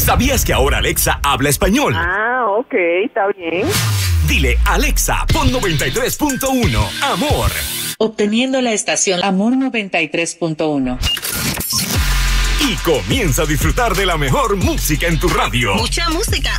¿Sabías que ahora Alexa habla español? Ah, ok, está bien. Dile, Alexa, pon 93.1, Amor. Obteniendo la estación Amor 93.1. Y comienza a disfrutar de la mejor música en tu radio. Mucha música.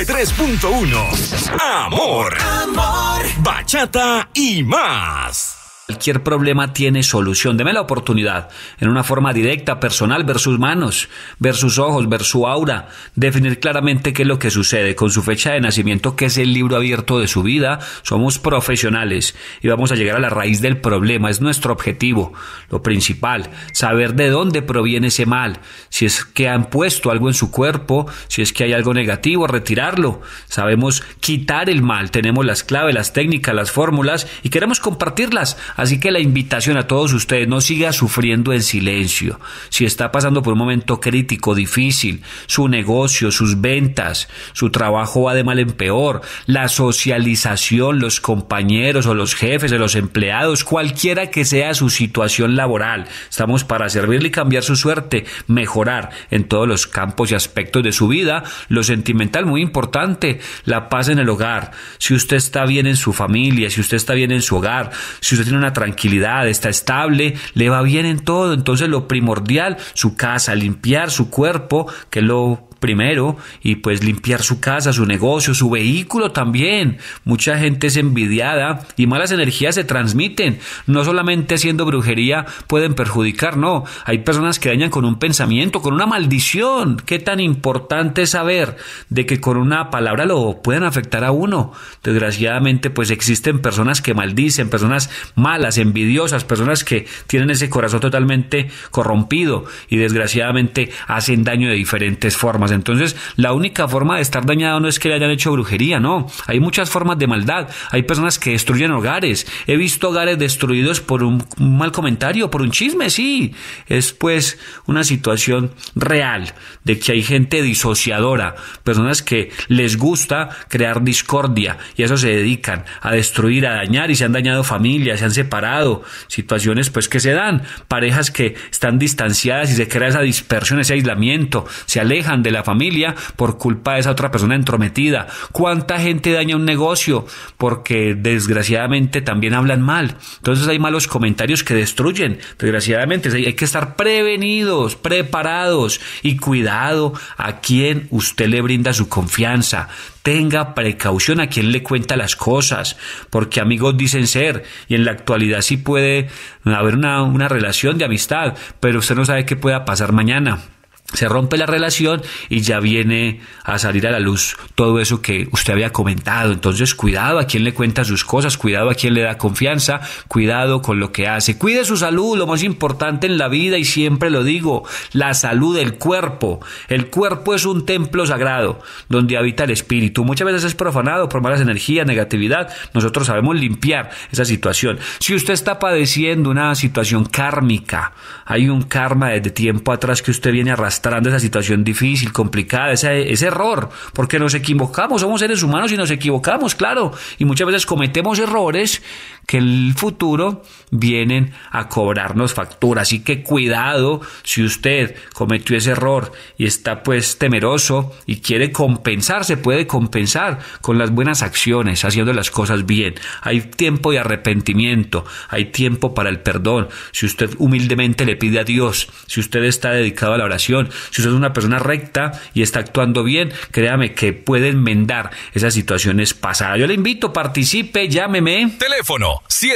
93.1, Amor. Amor. Bachata y más. Cualquier problema tiene solución. Deme la oportunidad. En una forma directa, personal, ver sus manos, ver sus ojos, ver su aura, definir claramente qué es lo que sucede con su fecha de nacimiento, que es el libro abierto de su vida. Somos profesionales y vamos a llegar a la raíz del problema. Es nuestro objetivo, lo principal, saber de dónde proviene ese mal. Si es que han puesto algo en su cuerpo, si es que hay algo negativo, retirarlo. Sabemos quitar el mal. Tenemos las claves, las técnicas, las fórmulas y queremos compartirlas. Así que la invitación a todos ustedes, no siga sufriendo en silencio. Si está pasando por un momento crítico, difícil, su negocio, sus ventas, su trabajo va de mal en peor, la socialización, los compañeros o los jefes de los empleados, cualquiera que sea su situación laboral, estamos para servirle y cambiar su suerte, mejorar en todos los campos y aspectos de su vida. Lo sentimental, muy importante, la paz en el hogar. Si usted está bien en su familia, si usted está bien en su hogar, si usted tiene una tranquilidad, está estable, le va bien en todo. Entonces lo primordial, su casa, limpiar su cuerpo, que es lo primero, y pues limpiar su casa, su negocio, su vehículo también. Mucha gente es envidiada y malas energías se transmiten. No solamente haciendo brujería pueden perjudicar, no. Hay personas que dañan con un pensamiento, con una maldición. Qué tan importante es saber de que con una palabra lo pueden afectar a uno. Desgraciadamente pues existen personas que maldicen, personas malas, envidiosas, personas que tienen ese corazón totalmente corrompido y desgraciadamente hacen daño de diferentes formas. Entonces, la única forma de estar dañado no es que le hayan hecho brujería, no. Hay muchas formas de maldad. Hay personas que destruyen hogares. He visto hogares destruidos por un mal comentario, por un chisme, sí. Es pues una situación real de que hay gente disociadora, personas que les gusta crear discordia y a eso se dedican, a destruir, a dañar, y se han dañado familias, se han separado, situaciones pues que se dan, parejas que están distanciadas y se crea esa dispersión, ese aislamiento, se alejan de la familia por culpa de esa otra persona entrometida. ¿Cuánta gente daña un negocio? Porque desgraciadamente también hablan mal. Entonces hay malos comentarios que destruyen. Desgraciadamente hay que estar prevenidos, preparados y cuidado a quien usted le brinda su confianza. Tenga precaución a quien le cuenta las cosas, porque amigos dicen ser, y en la actualidad sí puede haber una relación de amistad, pero usted no sabe qué pueda pasar mañana. Se rompe la relación y ya viene a salir a la luz todo eso que usted había comentado. Entonces, cuidado a quien le cuenta sus cosas, cuidado a quien le da confianza, cuidado con lo que hace. Cuide su salud, lo más importante en la vida, y siempre lo digo, la salud del cuerpo. El cuerpo es un templo sagrado donde habita el espíritu. Muchas veces es profanado por malas energías, negatividad. Nosotros sabemos limpiar esa situación. Si usted está padeciendo una situación kármica, hay un karma desde tiempo atrás que usted viene arrastrando esa situación difícil, complicada, ese error, porque nos equivocamos, somos seres humanos y nos equivocamos, claro, y muchas veces cometemos errores que en el futuro vienen a cobrarnos factura. Así que cuidado si usted cometió ese error y está pues temeroso y quiere compensar, se puede compensar con las buenas acciones, haciendo las cosas bien. Hay tiempo de arrepentimiento, hay tiempo para el perdón. Si usted humildemente le pide a Dios, si usted está dedicado a la oración, si usted es una persona recta y está actuando bien, créame que puede enmendar esas situaciones pasadas. Yo le invito, participe, llámeme. Teléfono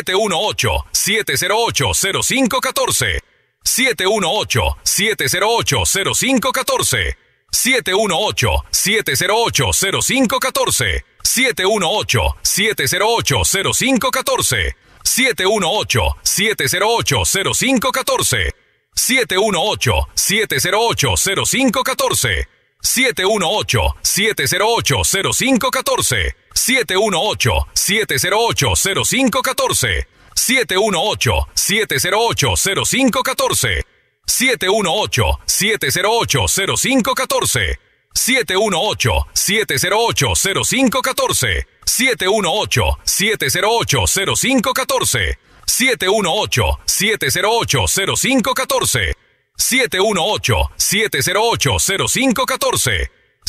718-708-0514. 718-708-0514. 718-708-0514. 718-708-0514. 718-708-0514. 718-708-0514. 718-708-0514. 718-708-0514. 718-708-0514. 718-708-0514. 718-708-0514. 718-708-0514. 718-708-0514. 718-708-0514.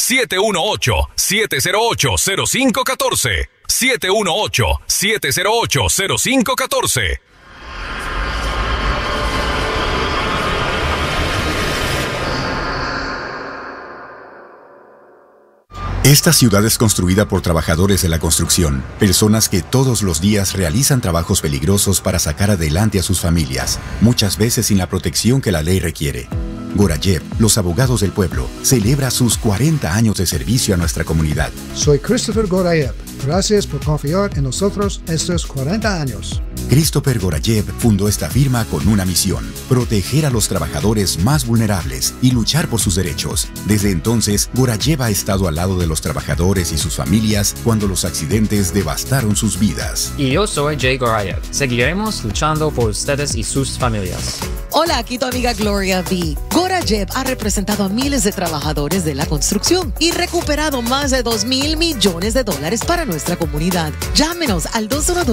718-708-0514. 718-708-0514. Esta ciudad es construida por trabajadores de la construcción, personas que todos los días realizan trabajos peligrosos para sacar adelante a sus familias, muchas veces sin la protección que la ley requiere. Gorayev, los abogados del pueblo, celebra sus 40 años de servicio a nuestra comunidad. Soy Christopher Gorayev. Gracias por confiar en nosotros estos 40 años. Christopher Gorayev fundó esta firma con una misión: proteger a los trabajadores más vulnerables y luchar por sus derechos. Desde entonces, Gorayev ha estado al lado de los trabajadores y sus familias cuando los accidentes devastaron sus vidas. Y yo soy Jay Gorayev. Seguiremos luchando por ustedes y sus familias. Hola, aquí tu amiga Gloria V. Gorayev ha representado a miles de trabajadores de la construcción y recuperado más de $2,000 millones para nuestra comunidad. Llámenos al 212